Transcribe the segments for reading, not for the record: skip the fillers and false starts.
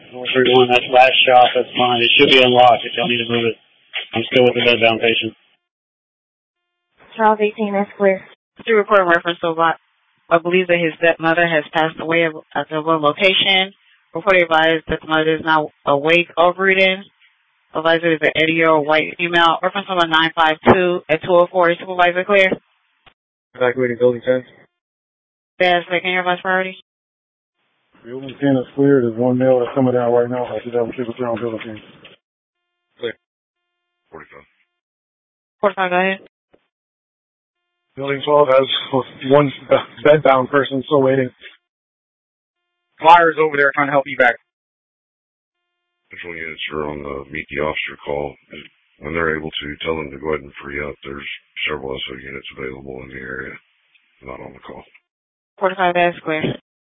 431, that's last shot, that's fine. It should be unlocked if y'all need to move it. I'm still with the bedbound patient. Charles 18, that's clear. To report in reference to what I believe that his stepmother has passed away at the one location. Report advised that the mother is now awake or breathing. Supervisor is an 80-year-old white female. Reference number 952 at 204. Supervisor clear. Evacuating building 10. Yes, can you advise priority? Building 10 is clear. There's one male that's coming down right now. I should have a triple clear on building 10. Clear. 45. 45, go ahead. Building 12 has one bedbound person still waiting. Flyers over there trying to help evac. Control units are on the meet the officer call. When they're able to, tell them to go ahead and free up. There's several SO units available in the area. Not on the call. 45, that's clear.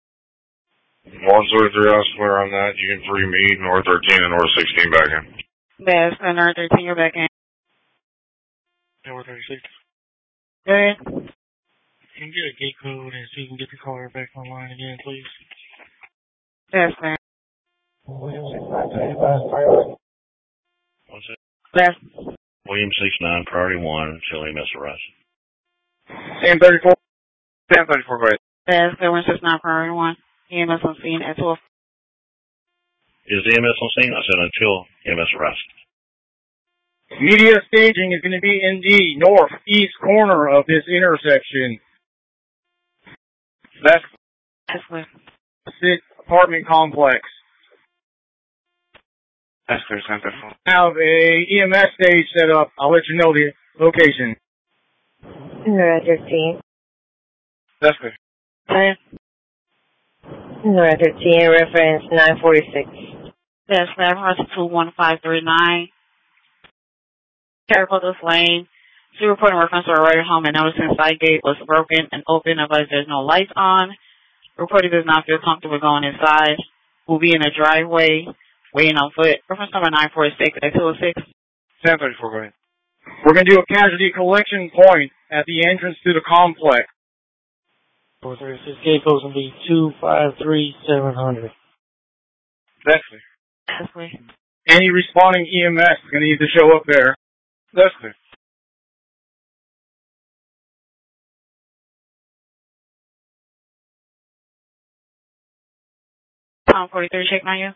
133, I swear on that. You can free me, North 13 and North 16 back in. That's clear, North 13, you're back in. North 36. Go ahead. Can you get a gate code and so you can get the car back online again, please? That's clear. What's it? That's William 69, priority 1, until EMS arrives. Sam 34. Sam 34, go ahead. that's clear, 169, priority 1. EMS on scene at 12. Is the EMS on scene? I said until EMS arrives. Media staging is going to be in the northeast corner of this intersection. That's clear. the apartment complex. That's clear, Sam 34. Have a EMS stage set up. I'll let you know the location. North 13. That's clear. Go ahead. North 13, reference 946. That's clear, reference 21539. Terracotta Lane. To report in reference to a right home and noticing side gate was broken and open, advised there's no lights on. Reporter does not feel comfortable going inside. Will be in the driveway, waiting on foot. Reference number 946 at 206. Sam 34, go ahead. We're going to do a casualty collection point at the entrance to the complex. 436 gate code's going to be 253700. That's clear. That's clear. Any responding EMS is going to need to show up there. That's clear. Tom 43, checking on you.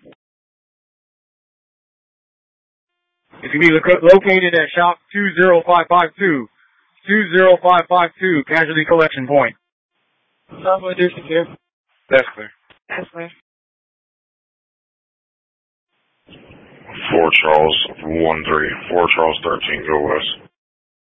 It's going to be located at shop 20552. 20552, casualty collection point. Tom 43 secure. That's clear. That's clear. 4 Charles 13, 4 Charles 13, go west.